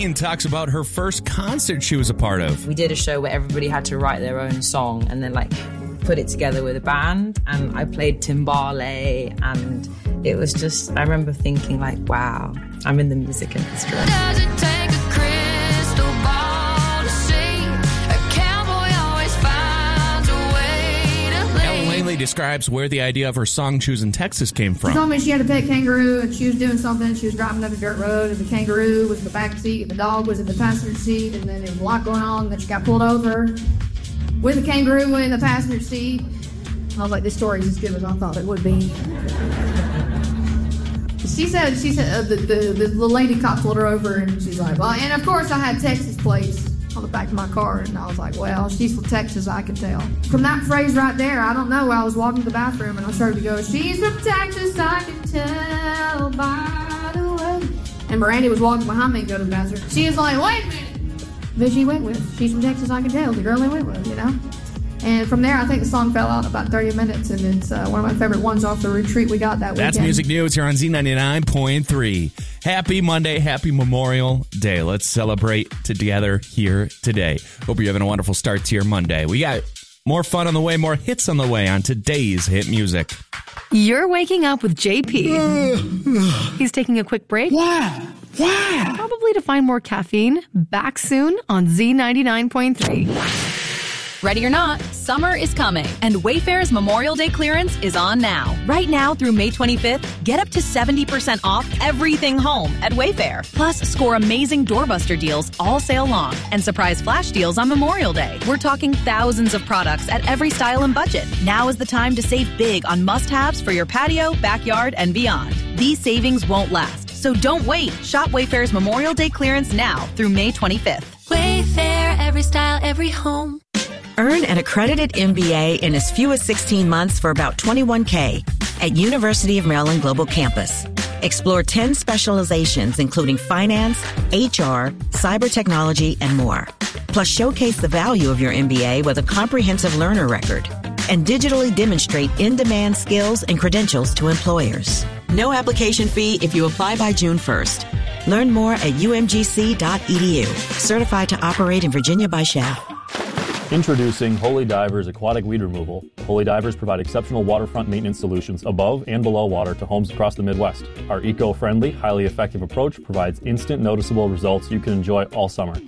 Jane talks about her first concert she was a part of. We did a show where everybody had to write their own song and then put it together with a band, and I played timbale, and it was just, I remember thinking wow, I'm in the music industry. Does it take a crystal ball to see? A cowboy always finds a way to leave. Ellen Langley describes where the idea of her song Choosing Texas came from. She told me she had a pet kangaroo and she was doing something. She was driving up a dirt road and the kangaroo was in the back seat and the dog was in the passenger seat, and then there was a lot going on, and then she got pulled over with the kangaroo in the passenger seat. I was like, this story is as good as I thought it would be. She said the lady cop pulled her over, and she's like, well, and of course I had Texas plates on the back of my car, and I was like, well, she's from Texas, I can tell. From that phrase right there, I don't know, I was walking to the bathroom and I started to go, she's from Texas, I can tell by the way. And Brandy was walking behind me to go to the bathroom. She was like, wait a minute. But she went with, she's from Texas, I can tell, the girl they went with, And from there, I think the song fell out in about 30 minutes, and it's one of my favorite ones off the retreat we got that weekend. That's Music News here on Z99.3. Happy Monday, happy Memorial Day. Let's celebrate together here today. Hope you're having a wonderful start to your Monday. We got more fun on the way, more hits on the way on today's Hit Music. You're waking up with JP. He's taking a quick break. Why? Probably to find more caffeine. Back soon on Z99.3. Ready or not, summer is coming, and Wayfair's Memorial Day clearance is on now. Right now through May 25th, get up to 70% off everything home at Wayfair. Plus, score amazing doorbuster deals all sale long and surprise flash deals on Memorial Day. We're talking thousands of products at every style and budget. Now is the time to save big on must-haves for your patio, backyard, and beyond. These savings won't last, so don't wait. Shop Wayfair's Memorial Day clearance now through May 25th. Wayfair, every style, every home. Earn an accredited MBA in as few as 16 months for about $21K at University of Maryland Global Campus. Explore 10 specializations, including finance, HR, cyber technology, and more. Plus, showcase the value of your MBA with a comprehensive learner record and digitally demonstrate in-demand skills and credentials to employers. No application fee if you apply by June 1st. Learn more at umgc.edu. Certified to operate in Virginia by SHAF. Introducing Holy Divers Aquatic Weed Removal. Holy Divers provide exceptional waterfront maintenance solutions above and below water to homes across the Midwest. Our eco-friendly, highly effective approach provides instant noticeable results you can enjoy all summer.